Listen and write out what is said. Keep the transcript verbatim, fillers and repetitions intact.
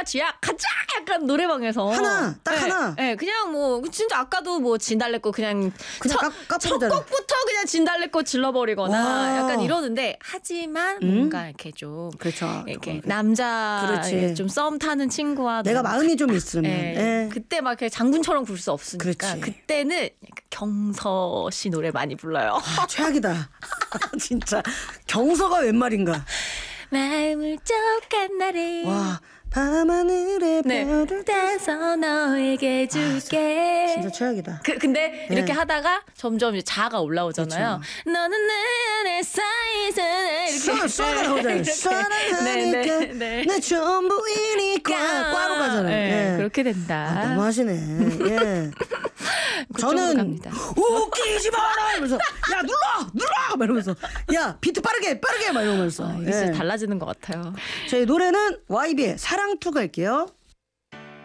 쥐야 가자 약간 노래방에서 하나 딱 네, 하나. 네, 그냥 뭐 진짜 아까도 뭐 진달래꽃 그냥 그냥 첫, 까- 첫 까부르잖아. 곡부터 그냥 진달래꽃 질러버리거나 와. 약간 이러는데 하지만 음? 뭔가 이렇게 좀 그렇죠. 이렇게 조금. 남자 그렇지. 좀 썸 타는 친구와 내가 너무 마음이 좀 있으면. 예. 예. 그때 막 이렇게 장군처럼 굴 수 없으니까 그렇지. 그때는 경서 씨 노래 많이 불러요. 아, 최악이다. 진짜 경서가 웬 말인가. 마음을 쩍한 날에 와 밤하늘에 네. 별을 따서 너에게 줄게. 진짜 최악이다. 그, 근데 네. 이렇게 하다가 점점 이제 자아가 올라오잖아요. 너는 내 안에 쌓이서 이렇게 쏴가 나오잖아요. 쏴하니까 네, 네, 네. 내 전부이니까 꽈로 가잖아요. 네, 예. 그렇게 된다. 아, 너무 하시네. 예. 그쪽으로 저는 갑니다. 웃기지 마라 이러면서 야 눌러 눌러 막 이러면서 야 비트 빠르게 빠르게 막 이러면서 아, 이게 진짜 예. 달라지는 것 같아요. 저희 노래는 와이비의 사랑투 갈게요.